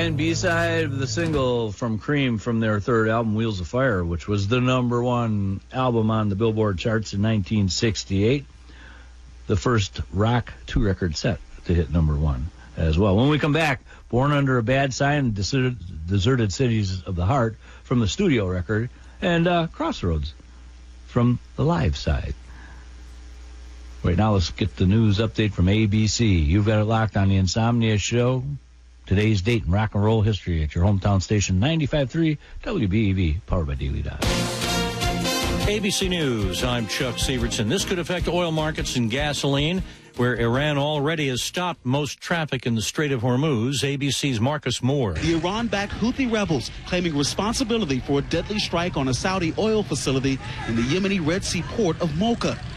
and B-side of the single from Cream from their third album, Wheels of Fire, which was the #1 album on the Billboard charts in 1968. The first rock 2-record set to hit #1 as well. When we come back, Born Under a Bad Sign, Deserted Cities of the Heart from the studio record, and Crossroads from the live side. Right now, let's get the news update from ABC. You've got it locked on the Insomnia Show. Today's date in rock and roll history at your hometown station, 95.3 WBEV, powered by Daily Dot. ABC News, I'm Chuck Sievertson. This could affect oil markets and gasoline, where Iran already has stopped most traffic in the Strait of Hormuz. ABC's Marcus Moore. The Iran-backed Houthi rebels claiming responsibility for a deadly strike on a Saudi oil facility in the Yemeni Red Sea port of Mocha.